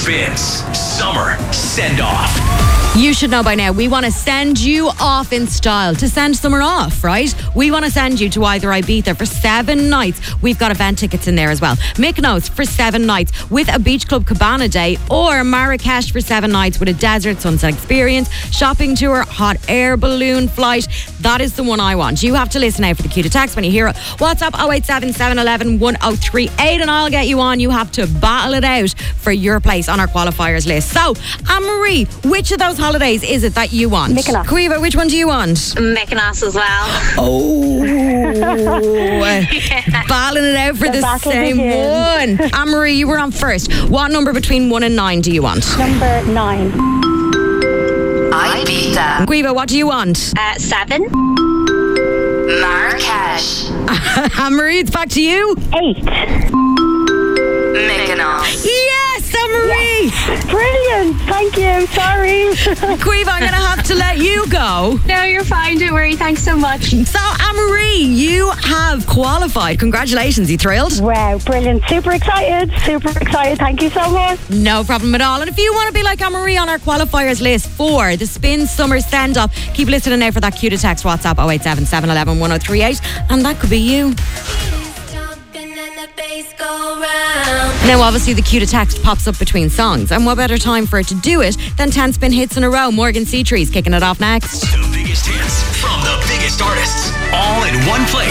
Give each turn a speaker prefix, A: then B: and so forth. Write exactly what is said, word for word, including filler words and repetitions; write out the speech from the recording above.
A: Spins Summer Send Off.
B: You should know by now, we want to send you off in style. To send summer off, right? We want to send you to either Ibiza for seven nights. We've got event tickets in there as well. Mykonos for seven nights with a Beach Club Cabana day, or Marrakesh for seven nights with a desert sunset experience, shopping tour, hot air balloon flight. That is the one I want. You have to listen out for the cue to text when you hear it. WhatsApp oh eight seven, seven one one, one oh three eight and I'll get you on. You have to battle it out for your place on our qualifiers list. So, Anne-Marie, which of those holidays is it that you want?
C: Mykonos.
B: Quiva, which one do you want?
D: Mykonos as well.
B: Oh, yeah. Battling it out for the,
C: The
B: same
C: begins.
B: one. Anne-Marie, you were on first. What number between one and nine do you want?
C: Number nine.
E: Ibiza.
B: Quiva, what do you want?
D: Uh, seven.
E: Marrakesh.
B: Anne-Marie, it's back to you.
C: Eight.
E: Mykonos.
B: Yes, Anne-Marie.
C: Brilliant. Thank you. Sorry.
B: Quiva, I'm going to have to let you go.
D: No, you're fine. Don't worry. Thanks so much.
B: So, Anne-Marie, you have qualified. Congratulations. You thrilled?
C: Wow, brilliant. Super excited. Super excited. Thank you so much.
B: No problem at all. And if you want to be like Anne-Marie on our qualifiers list for the Spin Summer Send-Off, keep listening now for that cue to text. WhatsApp oh eight seven, seven one one, one oh three eight. And that could be you. Now, obviously, the cue to text pops up between songs. And what better time for it to do it than ten spin hits in a row? Morgan C. Trees kicking it off next.
A: The biggest hits from the biggest artists, all in one place.